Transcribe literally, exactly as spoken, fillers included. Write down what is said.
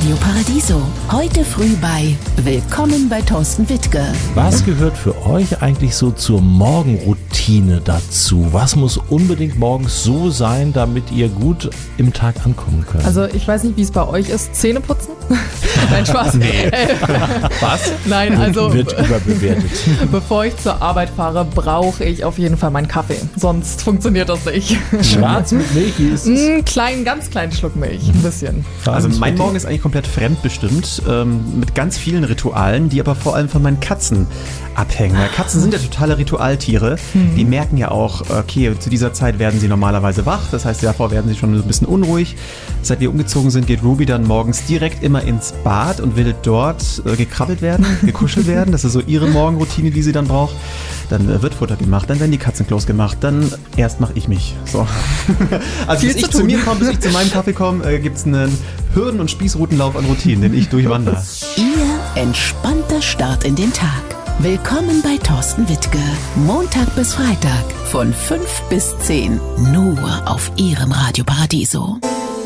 Radio Paradiso. Heute früh bei Willkommen bei Thorsten Wittke. Was gehört für euch eigentlich so zur Morgenroutine dazu? Was muss unbedingt morgens so sein, damit ihr gut im Tag ankommen könnt? Also ich weiß nicht, wie es bei euch ist. Zähne putzen? Nein, Spaß. Nee. Was? Nein, also wird überbewertet. Bevor ich zur Arbeit fahre, brauche ich auf jeden Fall meinen Kaffee. Sonst funktioniert das nicht. Schwarz mit Milch, wie ist es? Einen kleinen, ganz kleinen Schluck Milch, ein bisschen. Also mein Morgen ist eigentlich komplett fremdbestimmt, ähm, mit ganz vielen Ritualen, die aber vor allem von meinen Katzen abhängen. Weil Katzen sind ja totale Ritualtiere. Mhm. Die merken ja auch, okay, zu dieser Zeit werden sie normalerweise wach. Das heißt, davor werden sie schon ein bisschen unruhig. Seit wir umgezogen sind, geht Ruby dann morgens direkt immer ins Bad und will dort äh, gekrabbelt werden, gekuschelt werden. Das ist so ihre Morgenroutine, die sie dann braucht. Dann äh, wird Futter gemacht, dann werden die Katzenklos gemacht, dann erst mache ich mich. So. Also bis ich zu mir komme, bis ich zu meinem Kaffee komme, äh, gibt es einen Hürden- und Spießrutenlauf an Routinen, den ich durchwandere. Ihr entspannter Start in den Tag. Willkommen bei Thorsten Wittke. Montag bis Freitag von fünf bis zehn. Nur auf Ihrem Radio Paradiso.